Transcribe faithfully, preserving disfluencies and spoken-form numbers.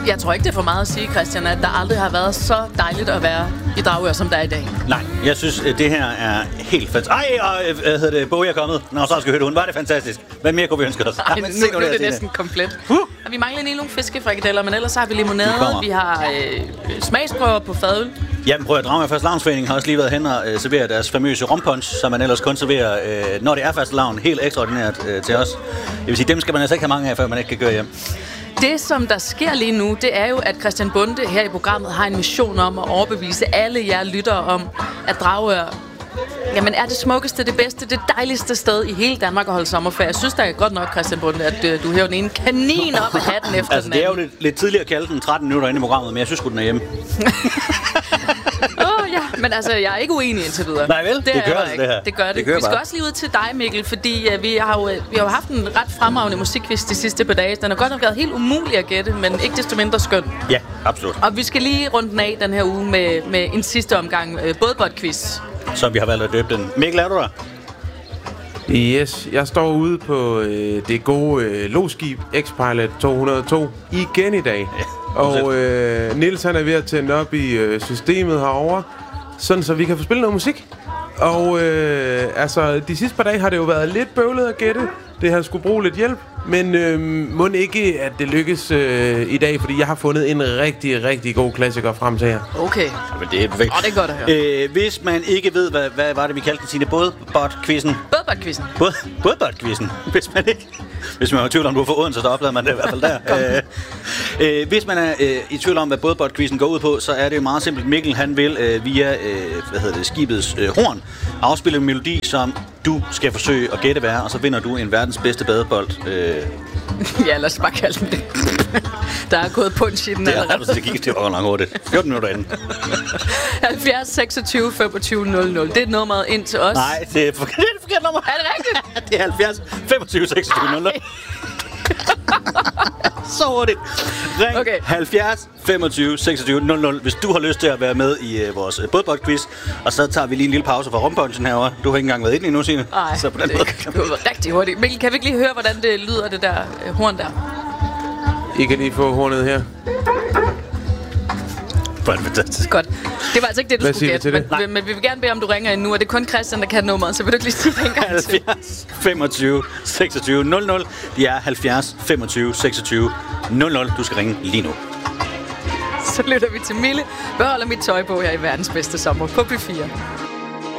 Jeg tror ikke, det er for meget at sige, Christian, at der aldrig har været så dejligt at være i Dragør, som der er i dag. Nej, jeg synes, det her er helt fantastisk. Ej, og hvad hedder det, Bowie er kommet. Nå, så skal høre det. Hun var det fantastisk. Hvad mere kunne vi ønske os? Ej, nu, nu er det næsten komplet. Uh. Vi mangler lige nogle fiskefrikadeller, men ellers har vi limonade, vi har øh, smagsprøver på fadøl. Jamen prøv at Dragør Fastelavnsforening har også lige været hen og øh, servere deres famøse rompunch, som man ellers kun serverer, øh, når det er fastelavn, helt ekstraordinært øh, til os. Jeg vil sige, dem skal man altså ikke have mange af, før man ikke kan køre hjem. Det, som der sker lige nu, det er jo, at Christian Bonde her i programmet har en mission om at overbevise alle jer lyttere om, at Dragør jamen, er det smukkeste, det bedste, det dejligste sted i hele Danmark at holde sommerferie. Jeg synes da godt nok, Christian Bonde, at øh, du hæver den ene kanin op af hatten efter altså, den anden. Det er jo lidt, lidt tidligere at kalde den tretten minutter inde i programmet, men jeg synes sgu, den er hjemme. Åh oh, ja, men altså, jeg er ikke uenig indtil videre. Nej vel, det, det gør det, det her. Det gør det. det gør vi skal bare. også lige ud til dig, Mikkel, fordi uh, vi, har jo, vi har jo haft en ret fremragende musikquiz de sidste par dage. Den har godt nok været helt umulig at gætte, men ikke desto mindre skøn. Ja, absolut. Og vi skal lige runde den af den her uge med, med en sidste omgang uh, bådbold-quiz. Som vi har valgt at døbe den. Mikkel, er du der? Yes, jeg står ude på øh, det gode øh, loskib X-Pilot to hundrede og to igen i dag. Ja, og øh, Niels han er ved at tænde op i øh, systemet herovre, sådan så vi kan få spillet noget musik. Og øh, altså, de sidste par dage har det jo været lidt bøvlet at gætte. Det har skulle bruge lidt hjælp. Men øh, må ikke, at det lykkes øh, i dag, fordi jeg har fundet en rigtig, rigtig god klassiker frem til her. Okay. Jamen, det er perfekt. Oh, det er godt at høre. Øh, hvis man ikke ved, hvad, hvad var det, vi kaldte den, Signe? Bådbot-quizzen? Bådbold-quizzen. Båd, Bådbot-quizzen. Hvis man ikke... Hvis man er i tvivl om, du er for Odense, så oplever man det i hvert fald der. øh, øh, hvis man er øh, i tvivl om, hvad Bådbot-quizzen går ud på, så er det jo meget simpelt. Mikkel, han vil øh, via øh, hvad hedder det, skibets øh, horn afspille en melodi, som du skal forsøge at gætte hvad er, og så vinder du en verdens bedste badebold. Øh. Ja, lad os bare kalde den det. Der er gået punch i den allerede. allerede. Det er altså, det gik langt hurtigt. fjorten minutter inden. halvfjerds seksogtyve femogtyve nul nul. Det er nummeret ind til os. Nej, det er forkert, det er forkert nummer. Er det rigtigt? Det er halvfjerds femogtyve seksogtyve nul nul. Så hurtigt. Ring okay. halvfjerds femogtyve seksogtyve nul nul, hvis du har lyst til at være med i uh, vores uh, bådbold-quiz. Og så tager vi lige en lille pause fra rumpunchen herovre. Du har ikke engang været inde endnu, Signe. Nej, så på den det måde kan være rigtig hurtigt. Mikkel, kan vi ikke lige høre, hvordan det lyder, det der uh, horn der? I kan lige få hornet her. Det er fantastisk. Godt. Det var altså ikke det, du Hvad skulle gætte. Men, det? men vi vil gerne bede om, du ringer ind nu. Og det er kun Christian, der kan nummeret, så vil du ikke lige sige det en gang til? halvfjerds femogtyve seksogtyve nul nul. Det er halvfjerds femogtyve seksogtyve nul nul. Du skal ringe lige nu. Så lytter vi til Mille. Beholder mit tøj på her i verdens bedste sommer på P fire.